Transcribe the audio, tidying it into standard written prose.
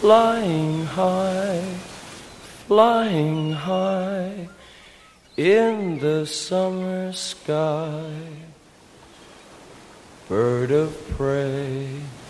flying high in the summer sky. Bird of prey,